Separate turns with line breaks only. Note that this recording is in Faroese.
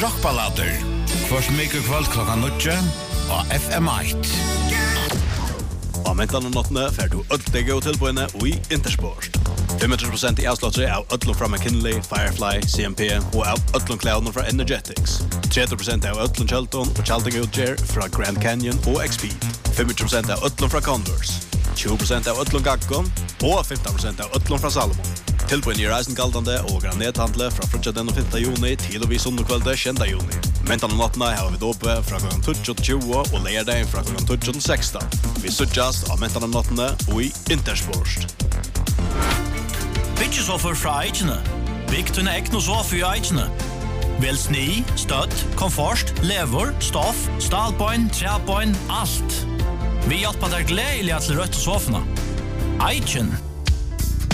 Rockballader. Kvart mycket kväll klockan 9 og FM1.
Og mentan og nottene fer du ødelig gå til på henne i Intersport. 25% i avslåttere av ødlom fra McKinley, Firefly, CMP og av ødlom klædene fra Energetics. 30% av ødlom Kjelton og Kjelting Utger fra Grand Canyon og XP. 25% av ødlom fra Converse. 20% av ødlom Gaggon og 15% av ødlom fra Salomon. Tilbøyen i reisen galdande og granethandle fra frutja den 5. juni til og vi sundekvelde 10. juni. Mentan og nattene har vi dope fra kl. 20 og leierdagen fra kl. 16. Vi suttjast av mentan og nattene og i Intersport.
Byggesoffer fra Eikene. Bygg til egn og sofa i Eikene. Vel sni, støtt, komfort, lever, stoff, stalbøyn, trebøyn, alt. Vi hjelper deg gledelig til rødt sofene. Eiken.